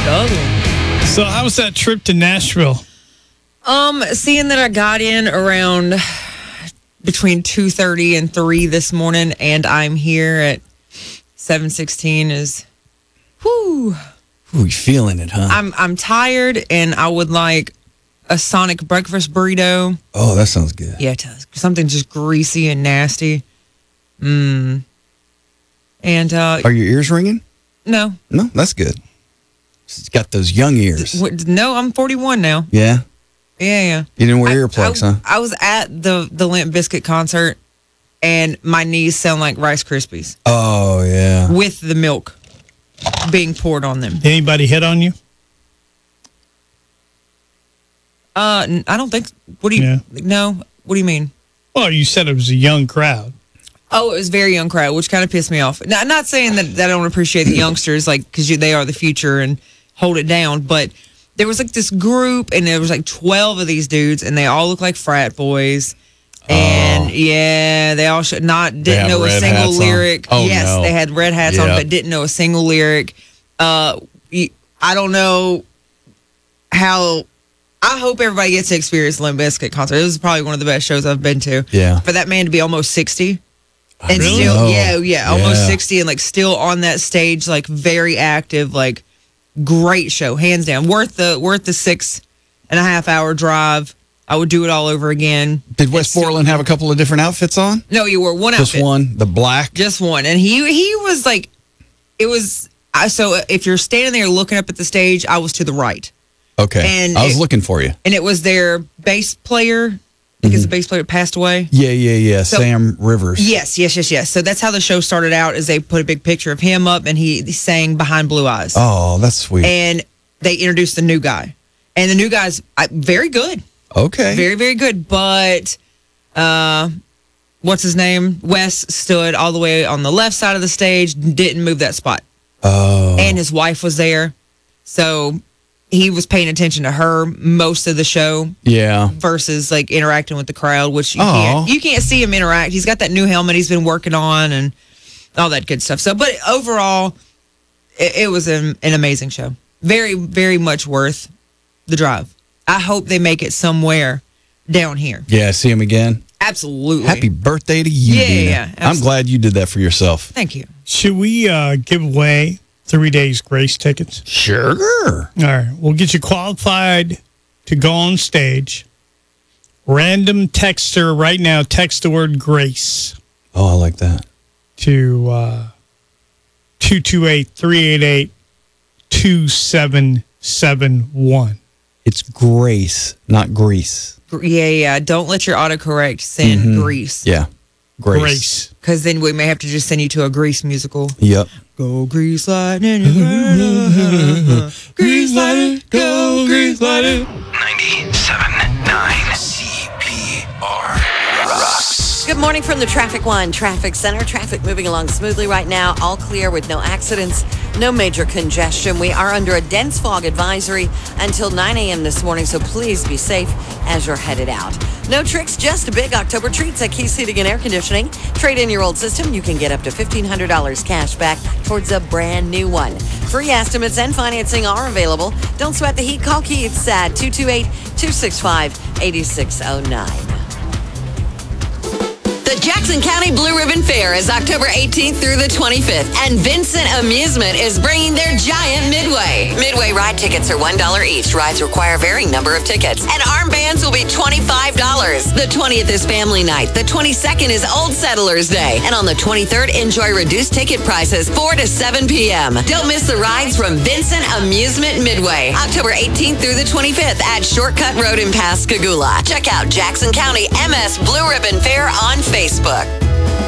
Ugly. So how was that trip to Nashville? Seeing that I got in around between 2:30 and 3 this morning, and I'm here at 7:16 is, whoo. Ooh, you feeling it, huh? I'm tired, and I would like a Sonic breakfast burrito. Oh, that sounds good. Yeah, it does. Something just greasy and nasty. And Are your ears ringing? no, No, that's good. It's got those young ears. no, I'm 41 now. Yeah? Yeah. You didn't wear earplugs, huh? I was at the Limp Bizkit concert, and my knees sound like Rice Krispies Oh, yeah. with the milk being poured on them. Anybody hit on you? I don't think. What do you? Yeah. No. What do you mean? Well, you said it was a young crowd. Oh, it was a very young crowd, which kind of pissed me off. Now, I'm not saying that I don't appreciate the youngsters, like, because they are the future and hold it down. But there was like this group, and there was like 12 of these dudes, and they all look like frat boys. And yeah, they all didn't know a single lyric. Oh, yes, no. they had red hats on, but didn't know a single lyric. I don't know how. I hope everybody gets to experience Limp Bizkit concert. It was probably one of the best shows I've been to. Yeah. For that man to be almost 60. And Really? still, Oh, almost 60 and like still on that stage, like very active, like great show, hands down. Worth the 6.5 hour drive. I would do it all over again. Did West Borland have a couple of different outfits on? No, you wore one Just outfit. one, the black? Just one. And he was like, so if you're standing there looking up at the stage, I was to the right. Okay. And I was looking for you. And it was their bass player, because the bass player passed away. Yeah. So- Sam Rivers. Yes. So that's how the show started out, is they put a big picture of him up, and he sang Behind Blue Eyes. Oh, that's sweet. And they introduced the new guy. And the new guy's very good. Okay. Very, very good. But what's his name? Wes stood all the way on the left side of the stage, didn't move that spot. Oh. And his wife was there. So he was paying attention to her most of the show. Yeah. Versus like interacting with the crowd, which you Aw. can't see him interact. He's got that new helmet he's been working on and all that good stuff. So, but overall, it was an amazing show. Very, very much worth the drive. I hope they make it somewhere down here. Yeah, see him again. Absolutely. Happy birthday to you, Yeah, Dina. yeah, I'm absolutely. glad you did that for yourself. Thank you. Should we give away 3 days grace tickets? Sure. All right. We'll get you qualified to go on stage. Random texter right now, text the word grace Oh, I like that. to 228-388-2771. It's Grace, not Grease. Yeah. Don't let your autocorrect send Grease. Yeah. Grace. Grace. Because then we may have to just send you to a Grease musical. Yep. Go Grease lightning, Grease lightning, go Grease lightning. 97.9 CPR rocks. Good morning from the Traffic One Traffic Center. Traffic moving along smoothly right now. All clear with no accidents, no major congestion. We are under a dense fog advisory until 9 a.m. this morning, so please be safe as you're headed out. No tricks, just big October treats at Keys Heating and Air Conditioning. Trade in your old system. You can get up to $1,500 cash back towards a brand new one. Free estimates and financing are available. Don't sweat the heat. Call Keiths at 228-265-8609. The Jackson County Blue Ribbon Fair is October 18th through the 25th, and Vincent Amusement is bringing their giant Midway. Midway ride tickets are $1 each. Rides require varying number of tickets, and armbands will be $25. The 20th is Family Night. The 22nd is Old Settlers Day, and on the 23rd, enjoy reduced ticket prices 4 to 7 p.m. Don't miss the rides from Vincent Amusement Midway, October 18th through the 25th at Shortcut Road in Pascagoula. Check out Jackson County MS Blue Ribbon Fair on Facebook.